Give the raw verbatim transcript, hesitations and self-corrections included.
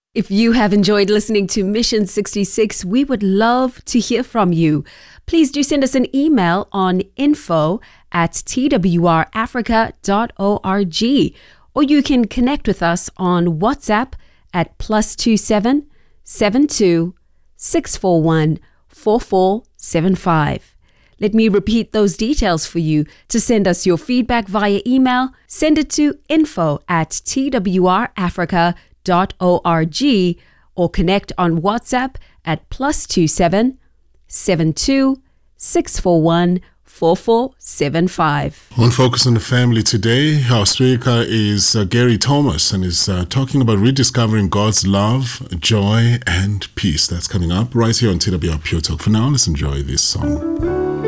If you have enjoyed listening to Mission sixty-six, we would love to hear from you. Please do send us an email on info at twrafrica dot org, or you can connect with us on WhatsApp at plus two seven seven two six four one four four seven five. Let me repeat those details for you. To send us your feedback via email, send it to info at twrafrica dot org, or connect on WhatsApp at plus two seven seven two six four one four four seven five. On Focus on the Family today, our speaker is uh, Gary Thomas, and is uh, talking about rediscovering God's love, joy, and peace. That's coming up right here on T W R Pure Talk. For now, let's enjoy this song.